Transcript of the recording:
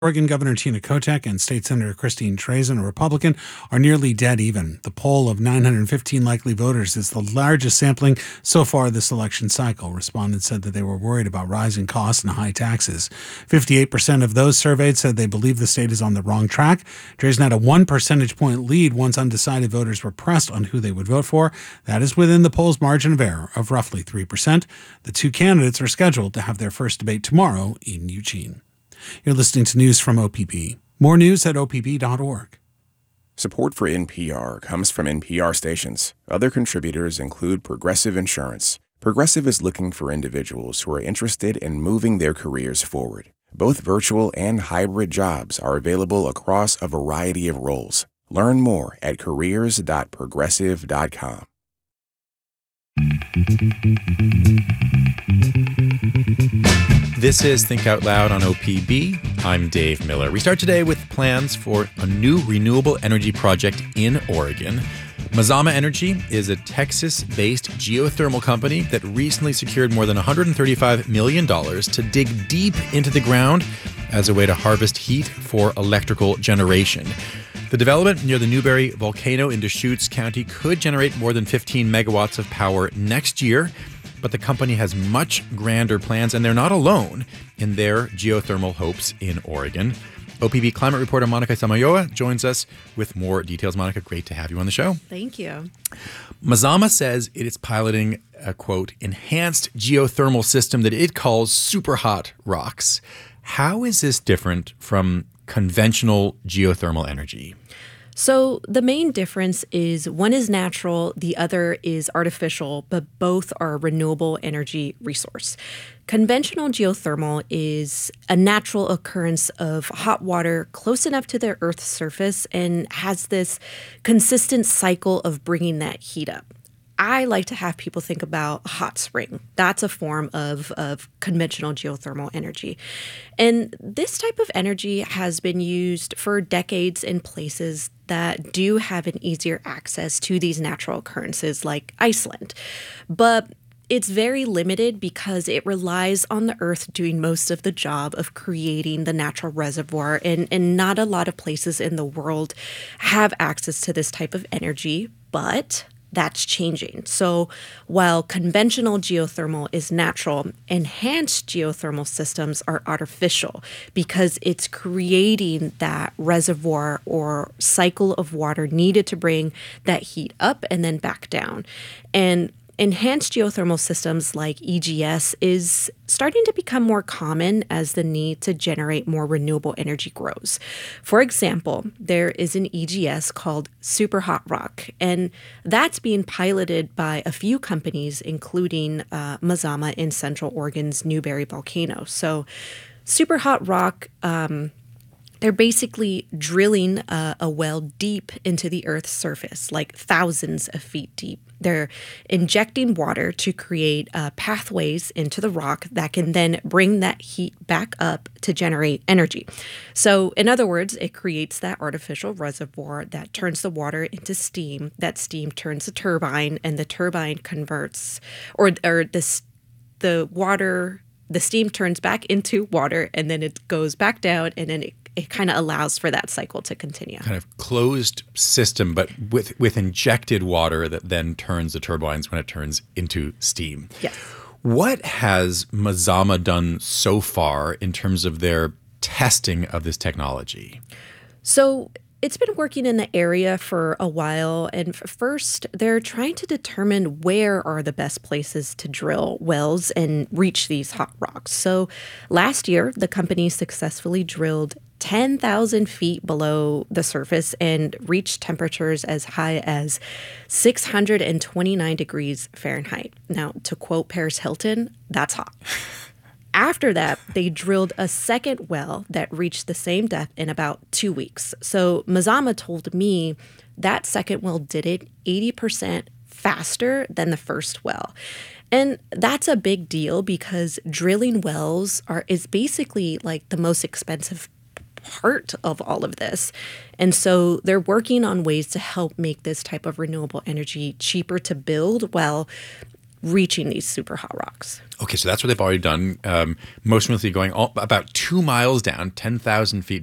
Oregon Governor Tina Kotek and State Senator Christine Drazan, a Republican, are nearly dead even. The poll of 915 likely voters is the largest sampling so far this election cycle. Respondents said that they were worried about rising costs and high taxes. 58% of those surveyed said they believe the state is on the wrong track. Drazan had a 1 percentage point lead once undecided voters were pressed on who they would vote for. That is within the poll's margin of error of roughly 3%. The two candidates are scheduled to have their first debate tomorrow in Eugene. You're listening to news from OPB. More news at opb.org. Support for NPR comes from NPR stations. Other contributors include Progressive Insurance. Progressive is looking for individuals who are interested in moving their careers forward. Both virtual and hybrid jobs are available across a variety of roles. Learn more at careers.progressive.com. This is Think Out Loud on OPB. I'm Dave Miller. We start today with plans for a new renewable energy project in Oregon. Mazama Energy is a Texas-based geothermal company that recently secured more than $135 million to dig deep into the ground as a way to harvest heat for electrical generation. The development near the Newberry volcano in Deschutes County could generate more than 15 megawatts of power next year. But the company has much grander plans, and they're not alone in their geothermal hopes in Oregon. OPB climate reporter Monica Samayoa joins us with more details. Monica, great to have you on the show. Thank you. Mazama says it is piloting a, quote, enhanced geothermal system that it calls super hot rocks. How is this different from conventional geothermal energy? So the main difference is one is natural, the other is artificial, but both are a renewable energy resource. Conventional geothermal is a natural occurrence of hot water close enough to the Earth's surface and has this consistent cycle of bringing that heat up. I like to have people think about a hot spring. That's a form of conventional geothermal energy. And this type of energy has been used for decades in places that do have an easier access to these natural occurrences like Iceland. But it's very limited because it relies on the Earth doing most of the job of creating the natural reservoir, and not a lot of places in the world have access to this type of energy, but that's changing. So while conventional geothermal is natural, enhanced geothermal systems are artificial because it's creating that reservoir or cycle of water needed to bring that heat up and then back down. And enhanced geothermal systems like EGS is starting to become more common as the need to generate more renewable energy grows. For example, there is an EGS called Super Hot Rock, and that's being piloted by a few companies, including Mazama in Central Oregon's Newberry volcano. So Super Hot Rock, they're basically drilling a well deep into the Earth's surface, like thousands of feet deep. They're injecting water to create pathways into the rock that can then bring that heat back up to generate energy. So in other words, it creates that artificial reservoir that turns the water into steam. That steam turns the turbine, and the turbine converts, the steam turns back into water, and then it goes back down, and then it kind of allows for that cycle to continue. Kind of closed system, but with injected water that then turns the turbines when it turns into steam. Yes. What has Mazama done so far in terms of their testing of this technology? So it's been working in the area for a while, and first they're trying to determine where are the best places to drill wells and reach these hot rocks. So last year, the company successfully drilled 10,000 feet below the surface and reached temperatures as high as 629 degrees Fahrenheit. Now, to quote Paris Hilton, that's hot. After that, they drilled a second well that reached the same depth in about 2 weeks. So Mazama told me that second well did it 80% faster than the first well. And that's a big deal because drilling wells is basically like the most expensive part of all of this. And so they're working on ways to help make this type of renewable energy cheaper to build while reaching these super hot rocks. Okay, so that's what they've already done. Most recently going about 2 miles down, 10,000 feet